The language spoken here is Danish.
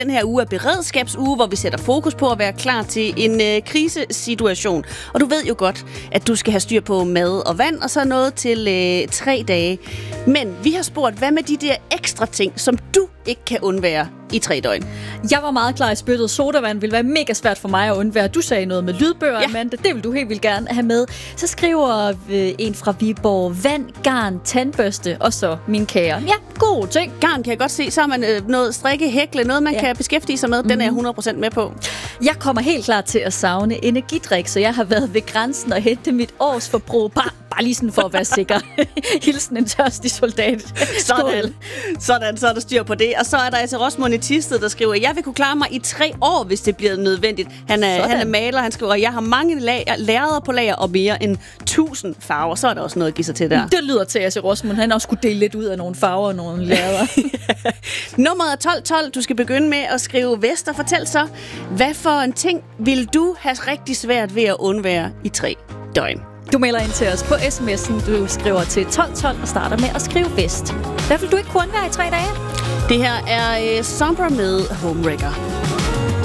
Den her uge er beredskabsuge, hvor vi sætter fokus på at være klar til en krisesituation. Og du ved jo godt, at du skal have styr på mad og vand, og så noget til 3 dage. Men vi har spurgt, hvad med de der ekstra ting, som du ikke kan undvære i 3 døgn? Jeg var meget klar i spyttet. Sodavand ville være mega svært for mig at undvære. Du sagde noget med lydbøger, ja. Amanda. Det vil du helt vildt gerne have med. Så skriver en fra Viborg: vand, garn, tandbørste og så min kære. Ja, gode ting. Garn kan jeg godt se. Så har man noget strikke, hækle, noget man kan beskæftige sig med. Den er jeg 100% med på. Jeg kommer helt klar til at savne energidrik, så jeg har været ved grænsen og hente mit års forbrug. Bare lige sådan for at være sikker. Hilsen en tørstig soldat. Sådan, så er der styr på det. Og så er der altså Rosmund i Thisted, der skriver: jeg vil kunne klare mig i 3 år, hvis det bliver nødvendigt. Han er maler, han skriver: jeg har mange lærreder på lager og mere end 1000 farver. Så er der også noget at give sig til der. Det lyder til, at Rosmund han også skulle dele lidt ud af nogle farver og nogle lærreder. Nummeret er 1212. Du skal begynde med at skrive vest, og fortæl så, hvad for en ting vil du have rigtig svært ved at undvære i 3 døgn? Du melder ind til os på sms'en. Du skriver til 1212 og starter med at skrive vest. Hvad vil du ikke kunne undvære i 3 dage? Det her er Sombra med Homewrecker.